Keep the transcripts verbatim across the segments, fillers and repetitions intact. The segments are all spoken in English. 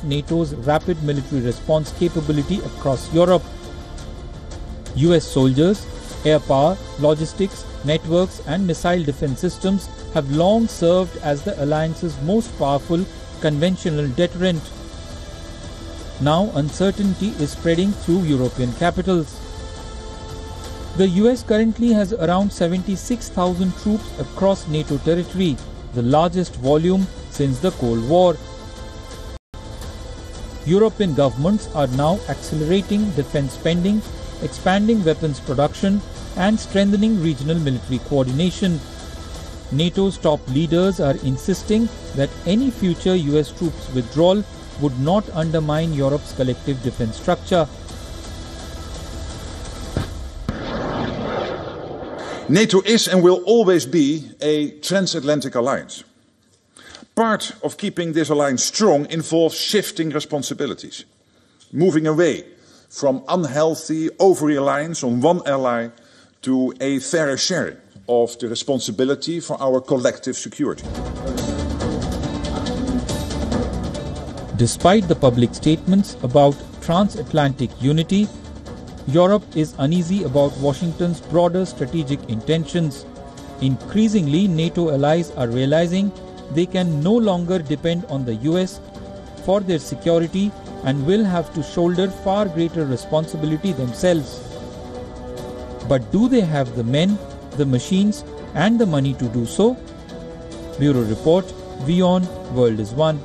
NATO's rapid military response capability across Europe. U S soldiers, air power, logistics, networks and missile defense systems have long served as the alliance's most powerful conventional deterrent. Now uncertainty is spreading through European capitals. The U S currently has around seventy-six thousand troops across NATO territory, the largest volume since the Cold War. European governments are now accelerating defense spending, expanding weapons production and strengthening regional military coordination. NATO's top leaders are insisting that any future U S troops withdrawal would not undermine Europe's collective defense structure. NATO is and will always be a transatlantic alliance. Part of keeping this alliance strong involves shifting responsibilities, moving away from unhealthy over-reliance on one ally to a fairer sharing of the responsibility for our collective security. Despite the public statements about transatlantic unity, Europe is uneasy about Washington's broader strategic intentions. Increasingly, NATO allies are realizing they can no longer depend on the U S for their security and will have to shoulder far greater responsibility themselves. But do they have the men, the machines and the money to do so? Bureau Report, WION, World is One.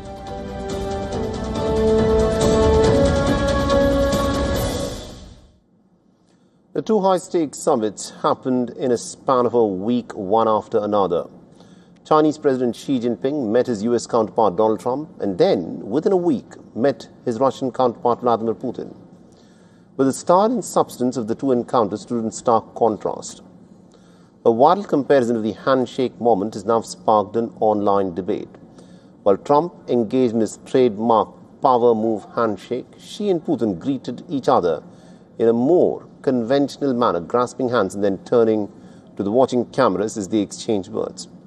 The two high-stakes summits happened in a span of a week, one after another. Chinese President Xi Jinping met his U S counterpart Donald Trump and then, within a week, met his Russian counterpart Vladimir Putin. But the style and substance of the two encounters stood in stark contrast. A viral comparison of the handshake moment has now sparked an online debate. While Trump engaged in his trademark power move handshake, Xi and Putin greeted each other in a more conventional manner, grasping hands and then turning to the watching cameras as they exchanged words.